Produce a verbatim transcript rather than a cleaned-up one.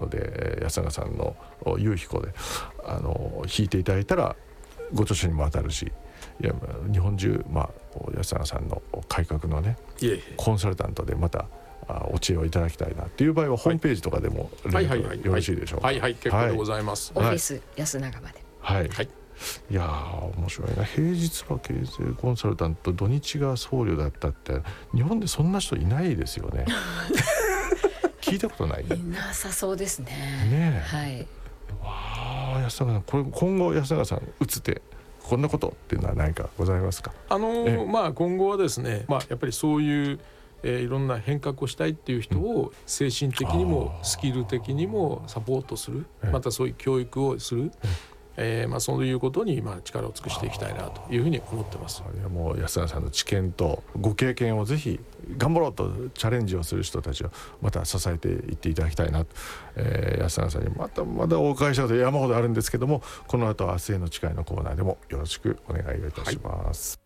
ので、安永さんの有彦であの弾いていただいたらご著書にも当たるし、いや日本中、まあ、安永さんの改革のねいえいえコンサルタントでまたお知恵をいただきたいなっていう場合はホームページとかでもはいはいはいよろしいでしょうか。 はいはい結構でございます。 オフィス安永まで。 はい、 はい、 いやー面白いな。平日は経済コンサルタント、土日が僧侶だったって日本でそんな人いないですよね聞いたことない。 いなさそうですね。 ねえ、 はい。 わあ、安永さん、これ今後安永さん打つ手こんなことっていうのは何かございますか。 あのーまあ、今後はですね、まあ、やっぱりそういう、えー、いろんな変革をしたいっていう人を精神的にもスキル的にもサポートする、またそういう教育をする、えーまあ、そういうことにまあ力を尽くしていきたいなというふうに思ってます。 いやもう安永さんの知見とご経験をぜひ頑張ろうとチャレンジをする人たちをまた支えていっていただきたいなと、えー、安永さんにまたまだお伺いしたこと山ほどあるんですけども、この後は明日への誓いのコーナーでもよろしくお願いいたします。はい。